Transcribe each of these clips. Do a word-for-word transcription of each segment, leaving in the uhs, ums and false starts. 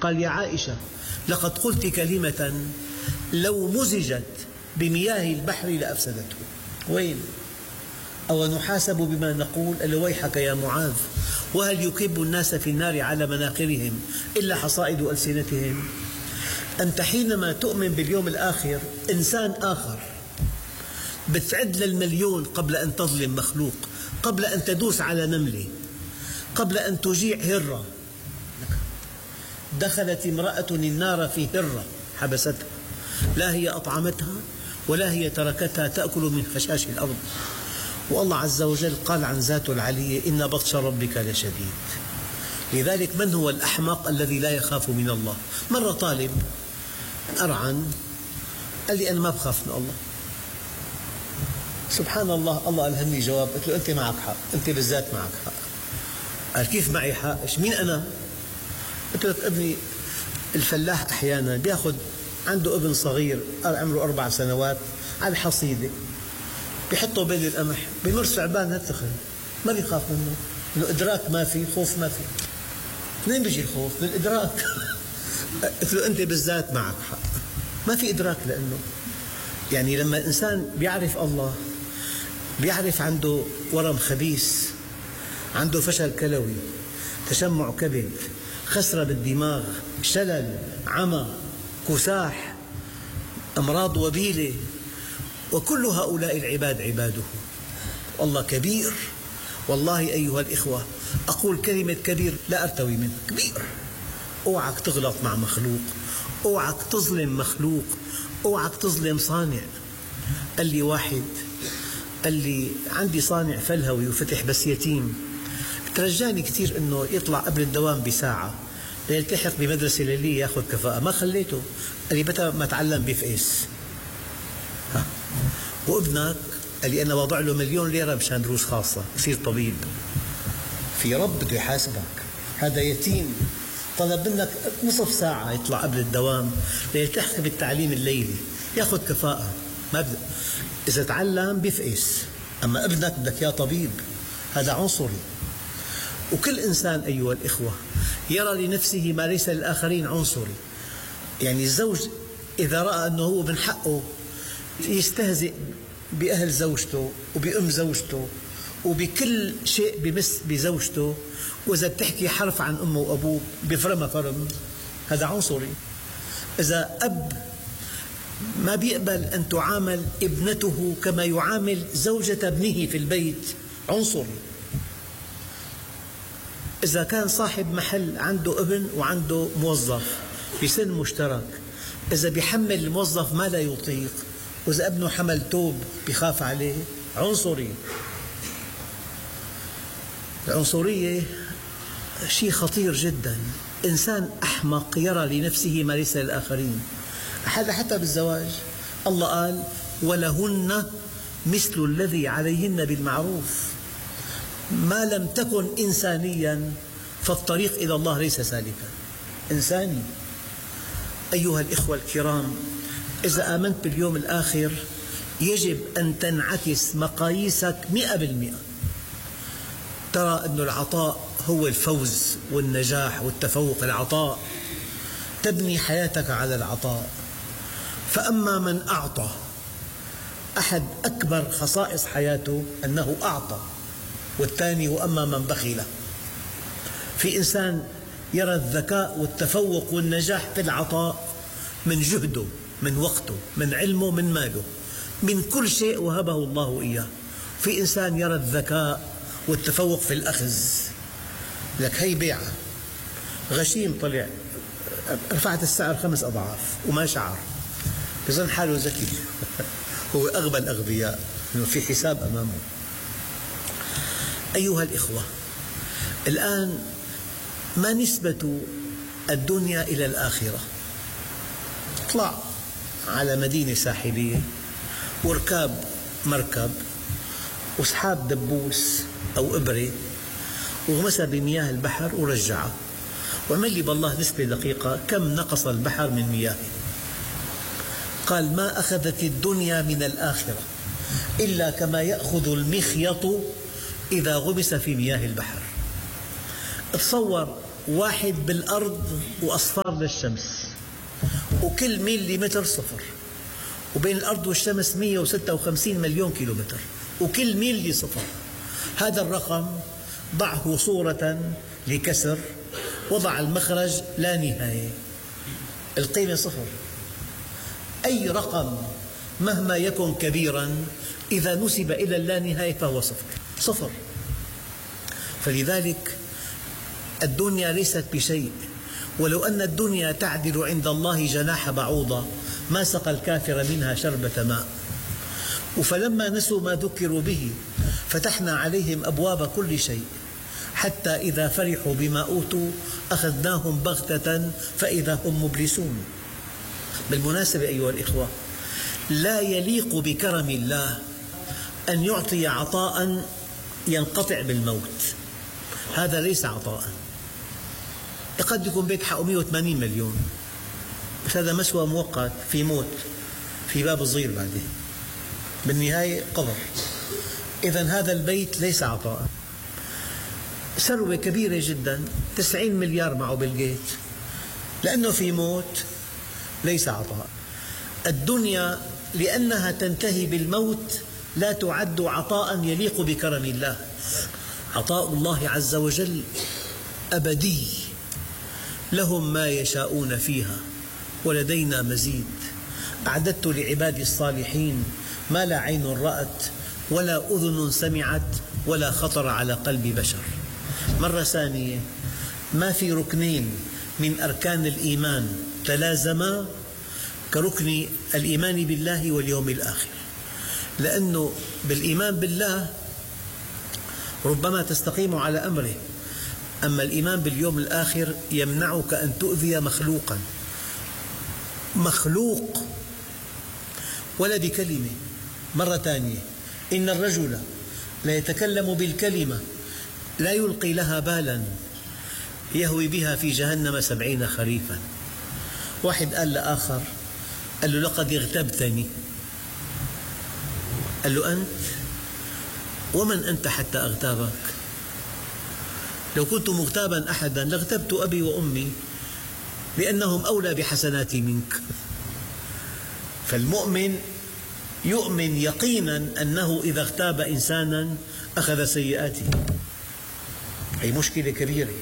قال يا عائشة لقد قلت كلمة لو مزجت بمياه البحر لأفسدته. وين؟ أو نحاسب بما نقول؟ قال ويحك يا معاذ، وهل يكب الناس في النار على مناخرهم إلا حصائد ألسنتهم؟ أنت حينما تؤمن باليوم الآخر إنسان آخر بتعد للمليون قبل أن تظلم مخلوق، قبل أن تدوس على نملة، قبل أن تجيع هرة. دخلت امرأة النار في هرة حبستها، لا هي أطعمتها ولا هي تركتها تأكل من خشاش الأرض. والله عز وجل قال عن ذاته العلية إن بطش ربك لشديد. لذلك من هو الأحمق الذي لا يخاف من الله؟ مرة طالب أرعن قال لي أنا ما بخاف من الله. سبحان الله، الله ألهمني جواب، قلت له أنت معك حق، أنت بالذات معك حق. قال كيف معي حق؟ إيش مين أنا؟ قلت له ابني الفلاح أحيانا بيأخذ عنده ابن صغير عمره أربع سنوات على حصيدة بيحطه بين القمح بمر ثعبان هالثخن، ما بيخاف منه، إنه إدراك ما في، خوف ما في. منين بيجي الخوف؟ من الإدراك. قلت له أنت بالذات معك حق، ما في إدراك. لأنه يعني لما الإنسان بيعرف الله بيعرف عنده ورم خبيث، عنده فشل كلوي، تشمع كبد، خسرة بالدماغ، شلل، عمى، كساح، أمراض وبيلة، وكل هؤلاء العباد عباده. الله كبير، والله أيها الإخوة أقول كلمة كبير لا أرتوي منه، كبير. أوعك تغلط مع مخلوق، أوعك تظلم مخلوق، أوعك تظلم صانع. قال لي واحد قال لي عندي صانع فلهوي وفتح بس يتيم، ترجاني كثير أنه يطلع قبل الدوام بساعة ليلتحق بمدرسة ليلية يأخذ كفاءة، ما خليته. قال لي متى ما تعلم بفقس. وابنك قال لي أنا وضع له مليون ليرة مشان دروس خاصة يصير طبيب. في رب بده يحاسبك، هذا يتيم طلب منك نصف ساعة يطلع قبل الدوام ليلتحق بالتعليم الليلي يأخذ كفاءة. ما بدأ. إذا تعلم بفقس، أما ابنك بدك يا طبيب، هذا عنصري. وكل إنسان أيها الإخوة يرى لنفسه ما ليس للآخرين عنصري. يعني الزوج إذا رأى أنه هو من حقه يستهزئ بأهل زوجته وبأم زوجته وبكل شيء بمس بزوجته، وإذا بتحكي حرف عن أمه وأبوه بفرمة فرم، هذا عنصري. إذا أب ما بيقبل أن تعامل ابنته كما يعامل زوجة ابنه في البيت، عنصري. إذا كان صاحب محل عنده ابن وعنده موظف بسن مشترك، إذا بيحمل الموظف ما لا يطيق، وإذا ابنه حمل توب بيخاف عليه، عنصري. العنصرية شيء خطير جدا. إنسان أحمق يرى لنفسه ما ليس للآخرين. هذا حتى بالزواج الله قال ولهن مثل الذي عليهن بالمعروف. ما لم تكن إنسانيا فالطريق إلى الله ليس سالكا. إنساني. أيها الإخوة الكرام، إذا آمنت باليوم الآخر يجب أن تنعكس مقاييسك مئة بالمئة. ترى أن العطاء هو الفوز والنجاح والتفوق. العطاء تبني حياتك على العطاء. فأما من أعطى، أحد أكبر خصائص حياته أنه أعطى، والثاني وأما من بخل. في إنسان يرى الذكاء والتفوق والنجاح في العطاء من جهده، من وقته، من علمه، من ماله، من كل شيء وهبه الله إياه. في إنسان يرى الذكاء والتفوق في الأخذ. لك هي بيعة، غشيم طلع رفعت السعر خمس أضعاف وما شعر، بظن حاله ذكي. هو أغبى الأغبياء إنه في حساب أمامه. أيها الإخوة، الآن ما نسبة الدنيا إلى الآخرة؟ اطلع على مدينة ساحلية وركاب مركب وسحاب دبوس أو إبرة وغمسها بمياه البحر ورجعها، وعمل لي بالله نسبة دقيقة كم نقص البحر من مياهه. قال ما أخذت الدنيا من الآخرة إلا كما يأخذ المخيط إذا غمس في مياه البحر. تصور واحد بالأرض وأصفار للشمس، وكل ميليمتر صفر، وبين الأرض والشمس مئة وستة وخمسين مليون كيلومتر، وكل ميلي صفر. هذا الرقم ضعه صورة لكسر، وضع المخرج لا نهاية، القيمة صفر. أي رقم مهما يكن كبيرا إذا نسب إلى اللانهاية فهو صفر صفر. فلذلك الدنيا ليست بشيء، ولو أن الدنيا تعدل عند الله جناح بعوضة ما سقى الكافر منها شربة ماء. فلما نسوا ما ذكروا به فتحنا عليهم أبواب كل شيء، حتى إذا فرحوا بما أوتوا أخذناهم بغتة فإذا هم مبلسون. بالمناسبة أيها الإخوة، لا يليق بكرم الله أن يعطي عطاء ينقطع بالموت، هذا ليس عطاء. قد يكون بيت حقه مئة وثمانين مليون، بس هذا مسوى مؤقت، في موت، في باب صغير بعدين، بالنهاية قبر. إذن هذا البيت ليس عطاء. ثروة كبيرة جدا، تسعين مليار معه بيل جيت، لأنه في موت ليس عطاء. الدنيا لأنها تنتهي بالموت لا تعد عطاء يليق بكرم الله. عطاء الله عز وجل أبدي، لهم ما يشاءون فيها ولدينا مزيد. أعددت لعبادي الصالحين ما لا عين رأت ولا أذن سمعت ولا خطر على قلب بشر. مرة ثانية، ما في ركنين من أركان الإيمان تلازما كركن الإيمان بالله واليوم الآخر، لأنه بالإيمان بالله ربما تستقيم على أمره، أما الإيمان باليوم الآخر يمنعك أن تؤذي مخلوقا مخلوق ولا بكلمة. مرة ثانية، إن الرجل لا يتكلم بالكلمة لا يلقي لها بالا يهوي بها في جهنم سبعين خريفا. واحد قال لآخر، قال له لقد اغتبتني. قال له أنت؟ ومن أنت حتى أغتابك؟ لو كنت مغتابا أحدا لاغتبت أبي وأمي لأنهم أولى بحسناتي منك. فالمؤمن يؤمن يقينا أنه إذا اغتاب إنسانا أخذ سيئاته، هي مشكلة كبيرة.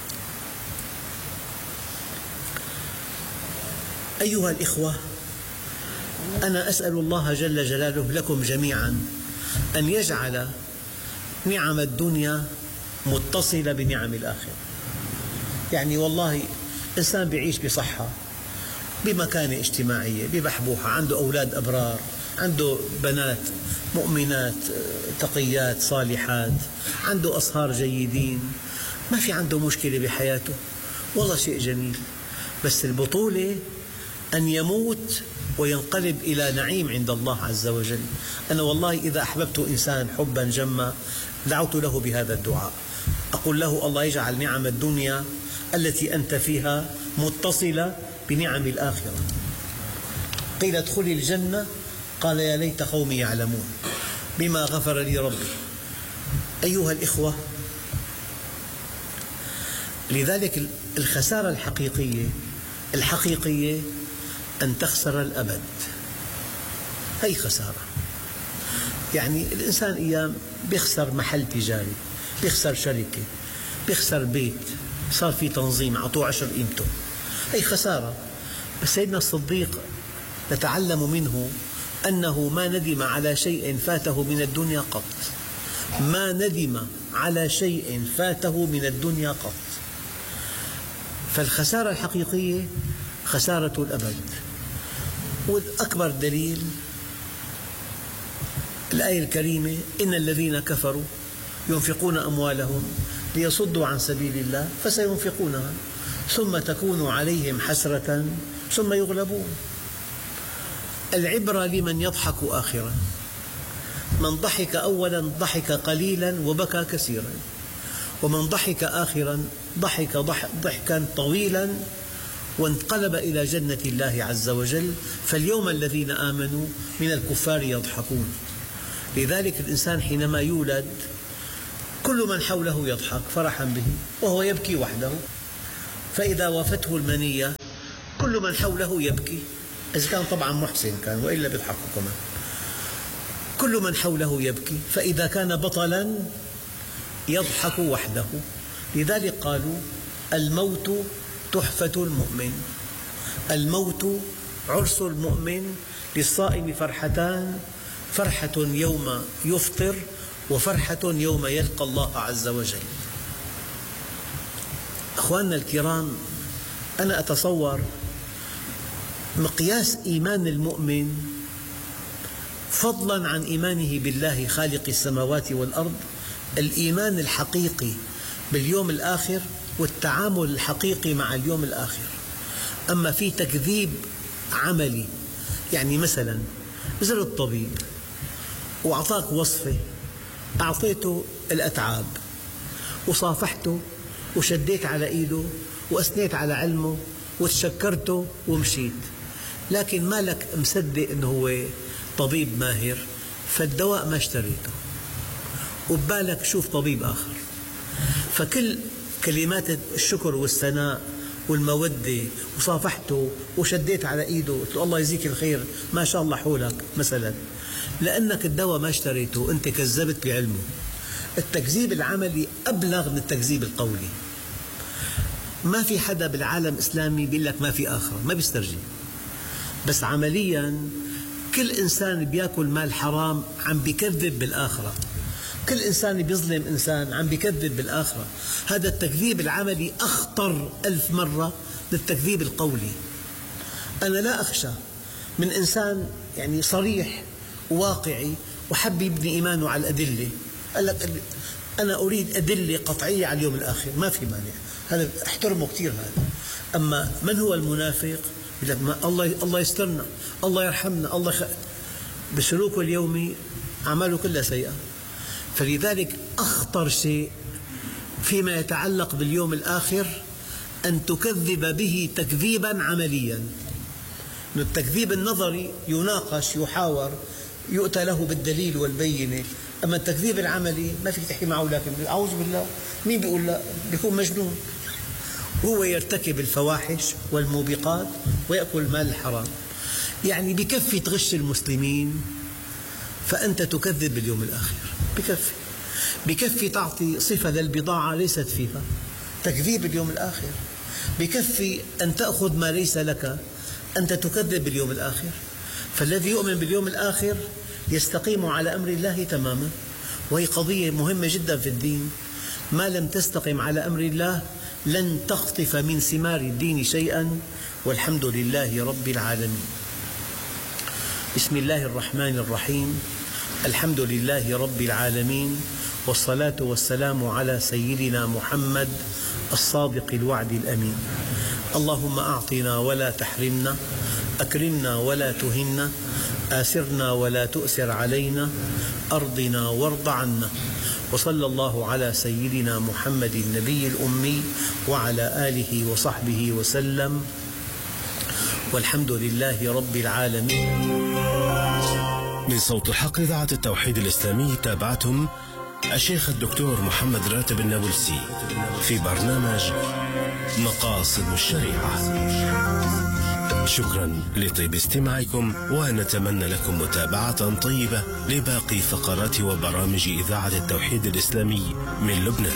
أيها الإخوة، أنا أسأل الله جل جلاله لكم جميعا أن يجعل نعم الدنيا متصلة بنعم الآخرة. يعني والله إنسان يعيش بصحة، بمكانة اجتماعية، ببحبوحة، عنده أولاد أبرار، عنده بنات مؤمنات تقيات صالحات، عنده أصهار جيدين، ما في عنده مشكلة بحياته، والله شيء جميل. بس البطولة أن يموت وينقلب إلى نعيم عند الله عز وجل. أنا والله إذا أحببت إنسان حبا جما دعوت له بهذا الدعاء، أقول له الله يجعل نعم الدنيا التي أنت فيها متصلة بنعم الآخرة. قيل ادخلي الجنة، قال يا ليت قومي يعلمون بما غفر لي ربي. أيها الإخوة، لذلك الخسارة الحقيقية الحقيقية أن تخسر الأبد، هي خسارة. يعني الإنسان أيام بيخسر محل تجاري، بيخسر شركة، بيخسر بيت صار في تنظيم عطوه عشر قيمته، هي خسارة. بس سيدنا الصديق نتعلم منه أنه ما ندم على شيء فاته من الدنيا قط، ما ندم على شيء فاته من الدنيا قط. فالخسارة الحقيقية خسارة الأبد. والأكبر دليل الآية الكريمة: إن الذين كفروا ينفقون أموالهم ليصدوا عن سبيل الله فسينفقونها ثم تكون عليهم حسرة ثم يغلبون. العبرة لمن يضحك آخرا، من ضحك أولا ضحك قليلا وبكى كثيرا، ومن ضحك آخرا ضحك ضحكا طويلا وانقلب إلى جنة الله عز وجل. فاليوم الذين آمنوا من الكفار يضحكون. لذلك الإنسان حينما يولد كل من حوله يضحك فرحا به وهو يبكي وحده. فإذا وافته المنية كل من حوله يبكي، إذا كان طبعا محسن كان، وإلا بيضحكوا كمان. كل من حوله يبكي، فإذا كان بطلا يضحك وحده. لذلك قالوا الموت تحفة المؤمن، الموت عرس المؤمن. للصائم فرحتان، فرحة يوم يفطر، وفرحة يوم يلقى الله عز وجل. أخواننا الكرام، أنا أتصور مقياس إيمان المؤمن فضلا عن إيمانه بالله خالق السماوات والأرض الإيمان الحقيقي باليوم الآخر والتعامل الحقيقي مع اليوم الآخر. أما في تكذيب عملي، يعني مثلا نزل الطبيب وأعطاك وصفة، أعطيته الأتعاب وصافحته وشديت على إيده وأثنيت على علمه وتشكرته ومشيت، لكن ما لك مصدق أنه هو طبيب ماهر، فالدواء ما اشتريته، وببالك شوف طبيب آخر. فكل كلمات الشكر والثناء والمودة وصافحته وشديت على إيده قلت له الله يجزيك الخير ما شاء الله حولك مثلا، لأنك الدواء ما اشتريته، أنت كذبت بعلمه. التكذيب العملي أبلغ من التكذيب القولي. ما في حدا بالعالم الإسلامي بيقول لك ما في آخرة، ما بيسترجي، بس عمليا كل إنسان بيأكل مال حرام عم بيكذب بالآخرة، كل إنسان بيظلم إنسان عم بيكذب بالآخرة. هذا التكذيب العملي أخطر ألف مرة من التكذيب القولي. أنا لا أخشى من إنسان يعني صريح وواقعي وحب يبني إيمانه على الأدلة، قال لك أنا أريد أدلة قطعية على اليوم الآخر، ما في مانع، هذا أحترمه كثير هذا. أما من هو المنافق؟ يقول لك الله الله يسترنا، الله يرحمنا، الله خ... بسلوكه اليومي أعماله كلها سيئة. فلذلك أخطر شيء فيما يتعلق باليوم الآخر أن تكذب به تكذيبا عمليا. التكذيب النظري يناقش، يحاور، يؤتى له بالدليل والبينة. أما التكذيب العملي ما فيك تحكي معه، لكن أعوذ بالله مين بيقول لا؟ بيكون مجنون. هو يرتكب الفواحش والموبقات ويأكل مال الحرام، يعني بكفي تغش المسلمين فأنت تكذب باليوم الآخر، بكفي بكفي تعطي صفة للبضاعة ليست فيها، تكذيب باليوم الآخر. بكفي أن تأخذ ما ليس لك، أنت تكذب باليوم الآخر. فالذي يؤمن باليوم الآخر يستقيم على أمر الله تماما، وهي قضية مهمة جدا في الدين. ما لم تستقم على أمر الله لن تخطف من ثمار الدين شيئا، والحمد لله رب العالمين. بسم الله الرحمن الرحيم، الحمد لله رب العالمين، والصلاة والسلام على سيدنا محمد الصادق الوعد الأمين. اللهم أعطنا ولا تحرمنا، أكرمنا ولا تهنا، آثرنا ولا تؤثر علينا، أرضنا وارض عنا. وصلى الله على سيدنا محمد النبي الأمي وعلى آله وصحبه وسلم، والحمد لله رب العالمين. من صوت الحق إذاعة التوحيد الإسلامي تابعتم الشيخ الدكتور محمد راتب النابلسي في برنامج مقاصد الشريعة. شكرا لطيب استماعكم، ونتمنى لكم متابعة طيبة لباقي فقرات وبرامج إذاعة التوحيد الإسلامي من لبنان.